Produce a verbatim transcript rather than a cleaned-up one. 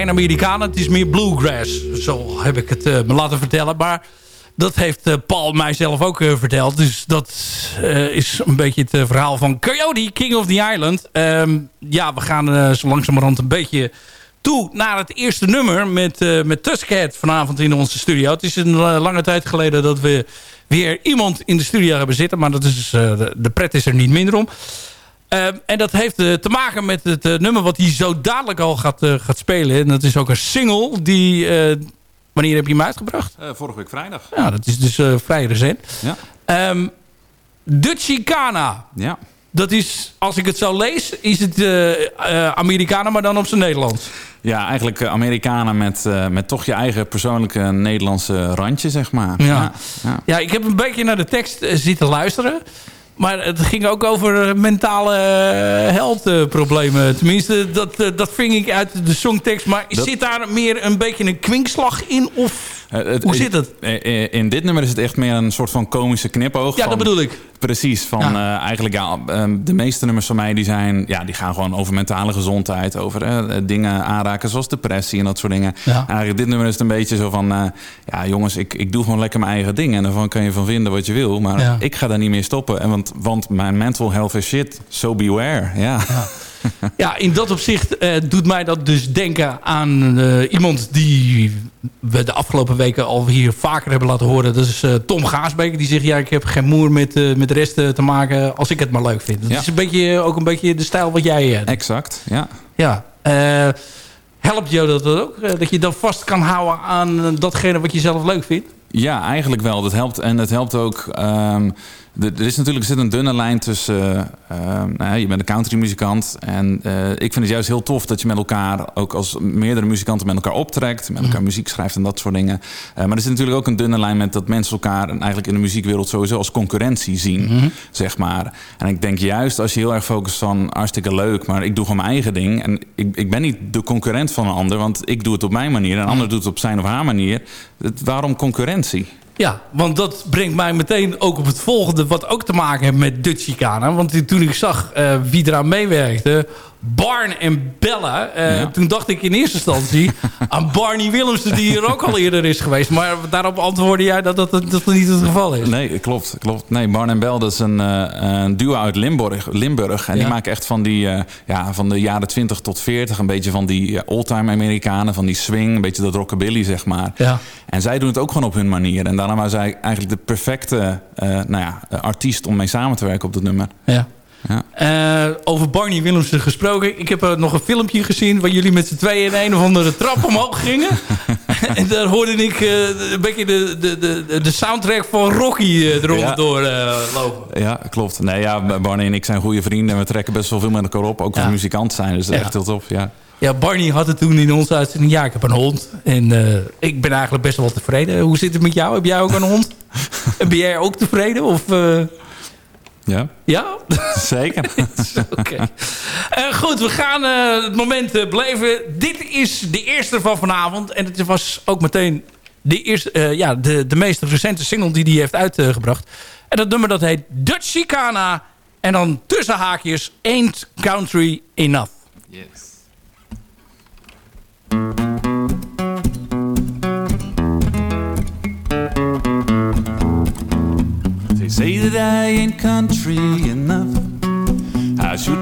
geen Amerikanen, het is meer bluegrass. Zo heb ik het uh, me laten vertellen. Maar dat heeft uh, Paul mijzelf ook uh, verteld. Dus dat uh, is een beetje het uh, verhaal van Coyote, King of the Island. Um, ja, we gaan uh, zo langzamerhand een beetje toe naar het eerste nummer met, uh, met Tuskhead vanavond in onze studio. Het is een uh, lange tijd geleden dat we weer iemand in de studio hebben zitten. Maar dat is, uh, de, de pret is er niet minder om. Uh, en dat heeft uh, te maken met het uh, nummer wat hij zo dadelijk al gaat, uh, gaat spelen. En dat is ook een single die... Uh, wanneer heb je hem uitgebracht? Uh, vorige week vrijdag. Ja, dat is dus uh, vrij recent. Ja. Um, de Chicana. Ja. Dat is, als ik het zo lees, is het uh, uh, Amerikanen, maar dan op zijn Nederlands. Ja, eigenlijk uh, Amerikanen met, uh, met toch je eigen persoonlijke Nederlandse randje, zeg maar. Ja, ja, ja. ja ik heb een beetje naar de tekst uh, zitten luisteren. Maar het ging ook over mentale heldproblemen. Tenminste, dat, dat ving ik uit de songtekst. Maar dat... zit daar meer een beetje een kwinkslag in? Of uh, het, hoe zit het? In dit nummer is het echt meer een soort van komische knipoog. Ja, van, dat bedoel ik. Precies. Van, ja. uh, eigenlijk, ja, de meeste nummers van mij die zijn, ja, die gaan gewoon over mentale gezondheid. Over uh, dingen aanraken zoals depressie en dat soort dingen. Ja. En eigenlijk dit nummer is het een beetje zo van... Uh, ja, jongens, ik, ik doe gewoon lekker mijn eigen ding. En daarvan kan je van vinden wat je wil. Maar ja. ik ga daar niet meer stoppen. En want, want mijn mental health is shit. So beware. Ja. Ja. Ja, in dat opzicht uh, doet mij dat dus denken aan uh, iemand die we de afgelopen weken al hier vaker hebben laten horen. Dat is uh, Tom Gaasbeek. Die zegt, ja, ik heb geen moer met, uh, met de rest uh, te maken als ik het maar leuk vind. Dat ja. is een beetje, ook een beetje de stijl wat jij hebt. Exact, ja. Ja. Uh, helpt jou dat ook? Uh, dat je dan vast kan houden aan uh, datgene wat je zelf leuk vindt? Ja, eigenlijk wel. Dat helpt. En het helpt ook... Um, Er is natuurlijk zit een dunne lijn tussen... Uh, uh, nou, je bent een countrymuzikant. En uh, ik vind het juist heel tof dat je met elkaar... ook als meerdere muzikanten met elkaar optrekt. Met elkaar muziek schrijft en dat soort dingen. Uh, maar er zit natuurlijk ook een dunne lijn met dat mensen elkaar... en eigenlijk in de muziekwereld sowieso als concurrentie zien. Mm-hmm. Zeg maar. En ik denk juist als je heel erg focust van... hartstikke leuk, maar ik doe gewoon mijn eigen ding. En ik, ik ben niet de concurrent van een ander. Want ik doe het op mijn manier. En een ander doet het op zijn of haar manier. Het, waarom concurrentie? Ja, want dat brengt mij meteen ook op het volgende... wat ook te maken heeft met de Chicana. Want toen ik zag uh, wie eraan meewerkte... Barn en Bella... Uh, ja. Toen dacht ik in eerste instantie... aan Barney Willemsen, die hier ook al eerder is geweest. Maar daarop antwoordde jij dat dat, dat, dat niet het geval is. Nee, klopt. klopt. Nee, Barn en Bella, dat is een, uh, een duo uit Limburg. Limburg en ja. die maken echt van, die, uh, ja, van de jaren twintig tot veertig... een beetje van die uh, oldtime Amerikanen, van die swing... een beetje dat rockabilly, zeg maar. Ja. En zij doen het ook gewoon op hun manier. En daarna was zij eigenlijk de perfecte uh, nou ja, artiest om mee samen te werken op dat nummer. Ja. Ja. Uh, over Barney Willemsen gesproken. Ik heb uh, nog een filmpje gezien... waar jullie met z'n tweeën in een of andere trap omhoog gingen. En daar hoorde ik uh, een beetje de, de, de, de soundtrack van Rocky uh, eronder ja. door uh, lopen. Ja, klopt. Nee, ja, Barney en ik zijn goede vrienden. En we trekken best wel veel met elkaar op. Ook als ja. muzikant zijn. Dus dat is ja. echt heel tof. Ja. Ja, Barney had het toen in onze uitzending... ja, ik heb een hond. En uh, ik ben eigenlijk best wel tevreden. Hoe zit het met jou? Heb jij ook een hond? En ben jij ook tevreden? Of... Uh... Ja. Ja? Zeker. Oké. Okay. Uh, goed, we gaan uh, het moment uh, beleven. Dit is de eerste van vanavond. En het was ook meteen de, eerste, uh, ja, de, de meest recente single die hij heeft uitgebracht. En dat nummer dat heet The Chicana. En dan tussen haakjes Ain't Country Enough. Yes. They say that I ain't country enough. I should